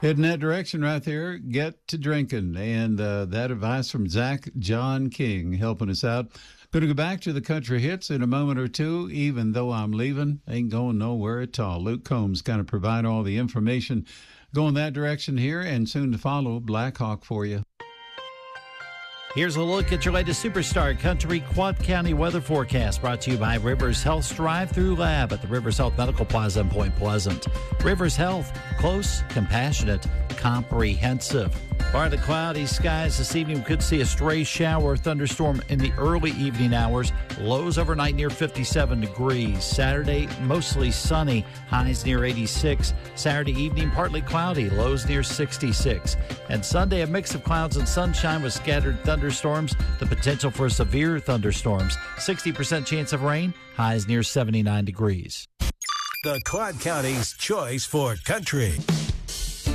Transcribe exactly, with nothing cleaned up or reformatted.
Heading that direction right there, get to drinking. And uh, that advice from Zach John King helping us out. Going to go back to the country hits in a moment or two. Even though I'm leaving, ain't going nowhere at all. Luke Combs kind of provide all the information going that direction here, and soon to follow Black Hawk for you. Here's a look at your latest Superstar Country Quad County weather forecast, brought to you by Rivers Health's Drive-Through Lab at the Rivers Health Medical Plaza in Point Pleasant. Rivers Health, close, compassionate, comprehensive. Partly cloudy skies this evening. We could see a stray shower or thunderstorm in the early evening hours. Lows overnight near fifty-seven degrees. Saturday, mostly sunny. Highs near eighty-six. Saturday evening, partly cloudy. Lows near sixty-six. And Sunday, a mix of clouds and sunshine with scattered thunderstorms. The potential for severe thunderstorms. sixty percent chance of rain. Highs near seventy-nine degrees. The Quad County's choice for country.